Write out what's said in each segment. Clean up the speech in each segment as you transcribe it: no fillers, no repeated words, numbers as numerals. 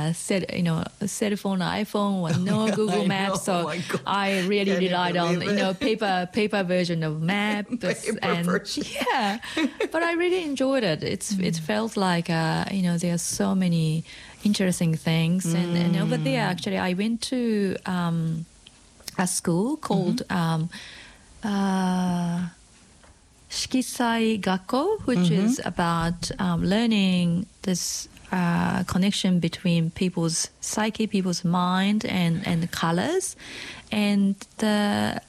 cell phone, iPhone, or no Google Maps. So I really relied on paper version of maps. Yeah, but I really enjoyed it. It felt like there are so many interesting things, and over there actually I went to a school called Shikisai Gakko, which is about learning this connection between people's psyche, people's mind, and the colors, and that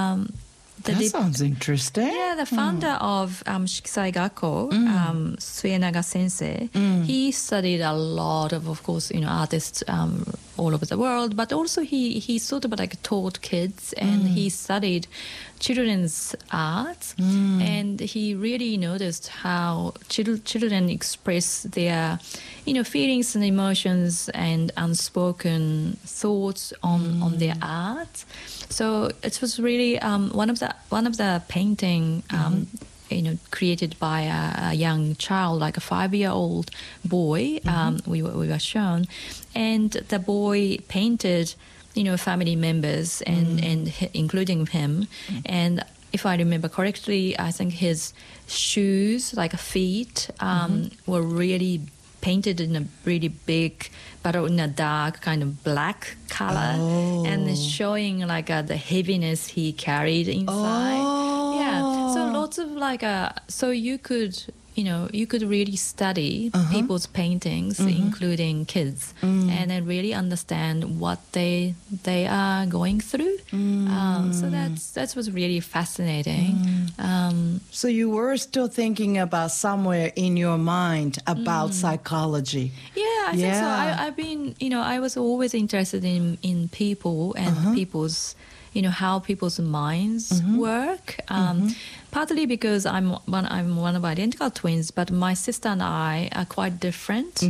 sounds interesting. Yeah, the founder of Shikisai Gakko, Suenaga Sensei, he studied a lot of course, artists all over the world, but also he sort of like taught kids, and he studied children's art, and he really noticed how children express their feelings and emotions and unspoken thoughts on their art. So it was really one of the painting created by a young child, like a 5-year-old boy. We were shown, and the boy painted family members and including him. And if I remember correctly, I think his shoes, like feet, were really painted in a really big, but in a dark kind of black color, and showing like the heaviness he carried inside. Yeah, so lots of so you could really study people's paintings, including kids, and then really understand what they are going through. So that was really fascinating. So you were still thinking about somewhere in your mind about psychology. Yeah, I think so. I've been, I was always interested in people and people's, how people's minds work. Partly because I'm one of identical twins, but my sister and I are quite different,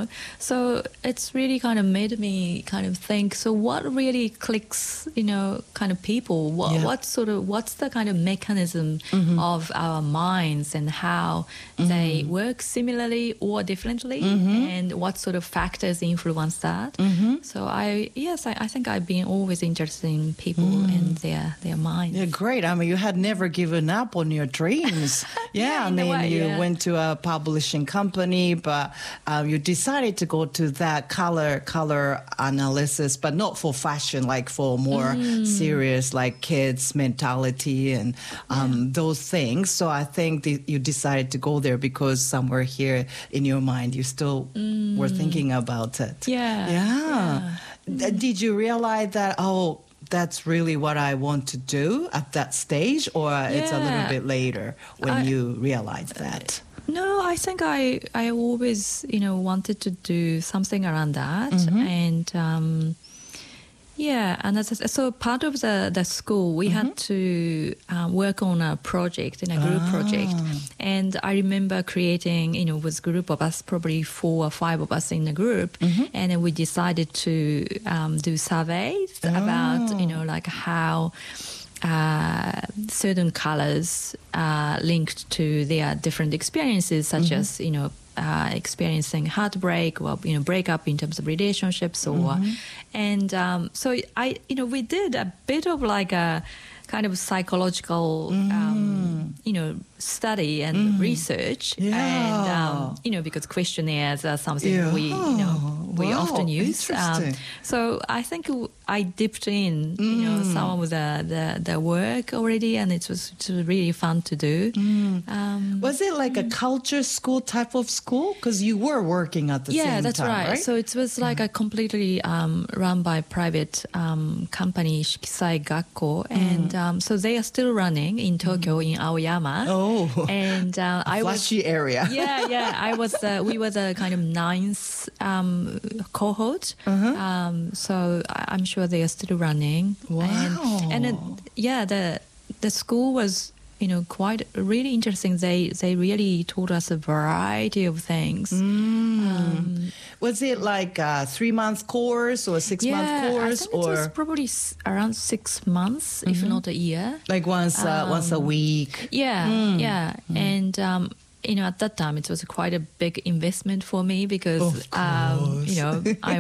So it's really kind of made me kind of think, so what really clicks, kind of people? What's the kind of mechanism of our minds, and how they work similarly or differently, and what sort of factors influence that? So I think I've been always interested in people and their minds. Yeah, great. I mean, you had never given up on your dreams. You went to a publishing company, but you decided to go to that color analysis, but not for fashion, like for more serious, like kids mentality and those things. So I think you decided to go there because somewhere here in your mind you still were thinking about it. Yeah. Did you realize that, that's really what I want to do at that stage, or it's a little bit later when you realize that? No, I think I always, wanted to do something around that. And so part of the school, we had to work on a project, in a group project. And I remember creating, with a group of us, probably 4 or 5 of us in the group. And then we decided to do surveys about, like how certain colors linked to their different experiences, such as, experiencing heartbreak or breakup in terms of relationships, so we did a bit of like a kind of psychological study and research, and because questionnaires are something we often use. So I think I dipped in some of the work already, and it was really fun to do. Was it like a culture school type of school? Because you were working at the same time, Yeah, that's right. So it was like a completely run by private company, Shikisai Gakko, and so they are still running in Tokyo, in Aoyama. And I was flashy area. I was. We were the kind of 9th cohort. So I'm sure they are still running. Wow. The school was quite really interesting. They really taught us a variety of things. Was it like a 3-month course or a 6-month course? I think it was probably around 6 months, if not a year. Like once a week. And at that time it was quite a big investment for me because I